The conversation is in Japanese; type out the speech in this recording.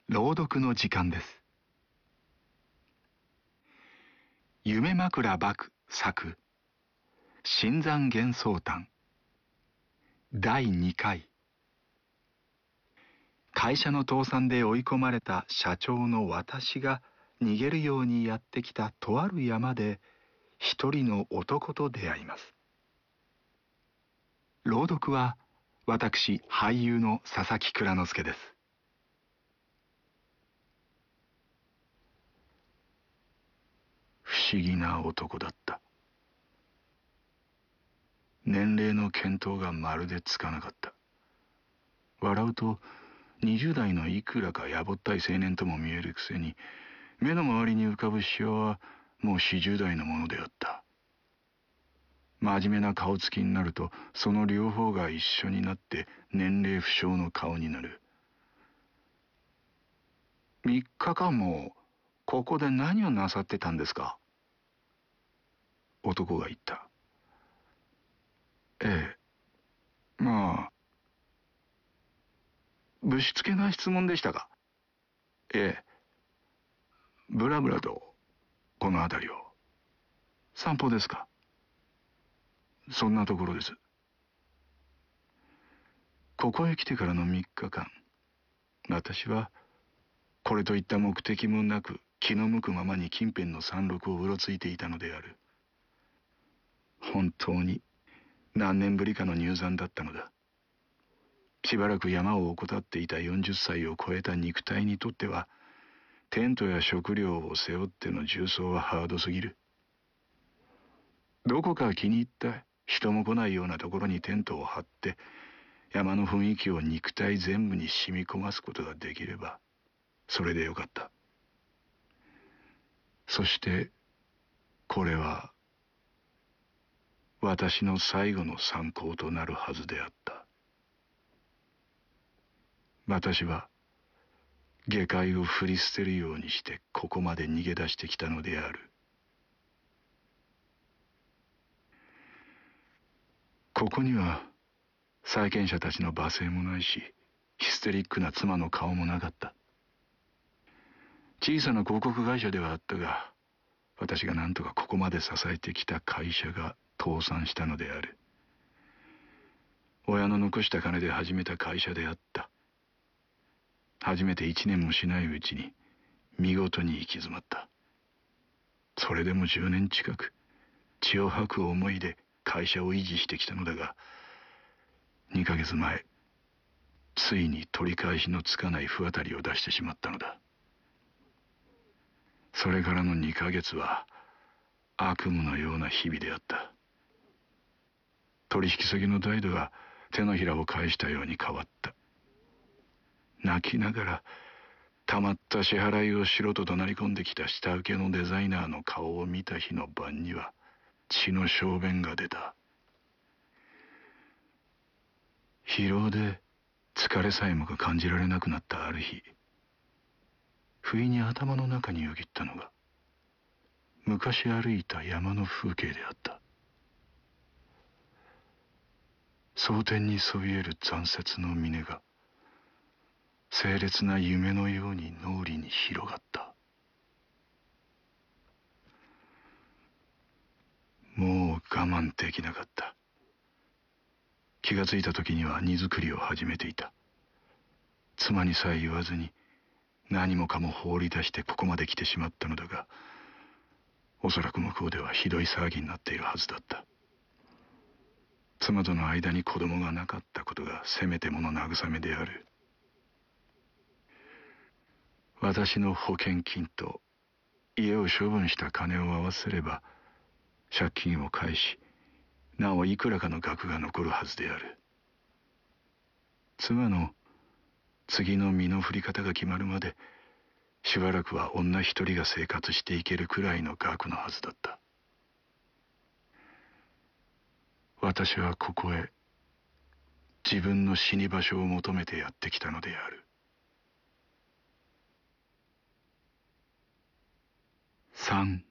朗読の時間です。夢枕獏作新山幻想譚第2回。会社の倒産で追い込まれた社長の私が逃げるようにやってきたとある山で一人の男と出会います。朗読は私俳優の佐々木蔵之介です。不思議な男だった。年齢の見当がまるでつかなかった。笑うと20代のいくらかやぼったい青年とも見えるくせに、目の周りに浮かぶシワはもう40代のものであった。真面目な顔つきになると、その両方が一緒になって年齢不詳の顔になる。3日間もここで何をなさってたんですか？男が言った。ええ、まあ、ぶしつけな質問でしたが。ええ、ぶらぶらとこの辺りを。散歩ですか？そんなところです。ここへ来てからの3日間、私はこれといった目的もなく気の向くままに近辺の山麓をうろついていたのである。本当に何年ぶりかの入山だったのだ。しばらく山を怠っていた40歳を超えた肉体にとっては、テントや食料を背負っての縦走はハードすぎる。どこか気に入った人も来ないようなところにテントを張って、山の雰囲気を肉体全部に染み込ますことができれば、それでよかった。そしてこれは私の最後の参考となるはずであった。私は下界を振り捨てるようにしてここまで逃げ出してきたのである。ここには債権者たちの罵声もないし、ヒステリックな妻の顔もなかった。小さな広告会社ではあったが、私が何とかここまで支えてきた会社が倒産したのである。親の残した金で始めた会社であった。初めて1年もしないうちに見事に行き詰まった。それでも10年近く血を吐く思いで会社を維持してきたのだが、2ヶ月前、ついに取り返しのつかない不当たりを出してしまったのだ。それからの2ヶ月は悪夢のような日々であった。取引先の態度が手のひらを返したように変わった。泣きながらたまった支払いをしろと怒鳴り込んできた下請けのデザイナーの顔を見た日の晩には血の小便が出た。疲労で疲れさえもが感じられなくなったある日、不意に頭の中によぎったのが昔歩いた山の風景であった。蒼天にそびえる残雪の峰が清烈な夢のように脳裏に広がった。もう我慢できなかった。気がついた時には荷造りを始めていた。妻にさえ言わずに何もかも放り出してここまで来てしまったのだが、おそらく向こうではひどい騒ぎになっているはずだった。妻との間に子供がなかったことがせめてもの慰めである。私の保険金と家を処分した金を合わせれば借金を返し、なおいくらかの額が残るはずである。妻の次の身の振り方が決まるまでしばらくは女一人が生活していけるくらいの額のはずだった。私はここへ自分の死に場所を求めてやってきたのである。3